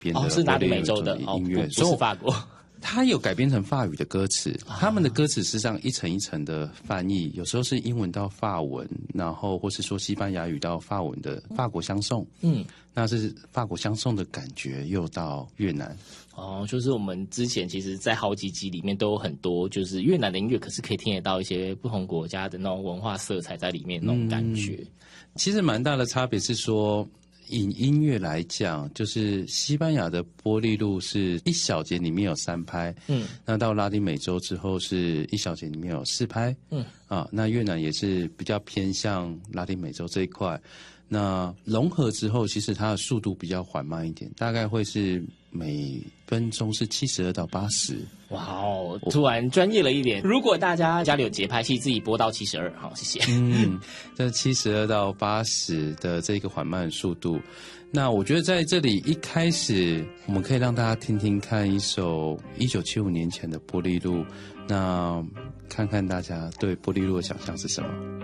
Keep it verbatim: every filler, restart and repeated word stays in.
编的哦，是拉丁美洲的的音乐， 哦，不是法国。 它有改编成法语的歌词，他们的歌词实际上一层一层的翻译，有时候是英文到法文，然后或是说西班牙语到法文的法国相送，嗯，那是法国相送的感觉又到越南。 哦，就是我们之前其实在好几集里面都有很多就是越南的音乐，可是可以听得到一些不同国家的那种文化色彩在里面那种感觉。嗯， 其实蛮大的差别是说，以音乐来讲，就是西班牙的波利路是一小节里面有三拍，嗯，那到拉丁美洲之后是一小节里面有四拍，嗯，啊，那越南也是比较偏向拉丁美洲这一块。那融合之后，其实它的速度比较缓慢一点，大概会是每分钟是七十二到八十。 哇哦，突然专业了一点。如果大家家里有节拍器，自己拨到七十二，好，谢谢。 嗯，这七十二到八十的这个缓慢的速度。那我觉得在这里一开始，我们可以让大家听听看一首一九七五年前的波利路，那看看大家对波利路的想象是什么。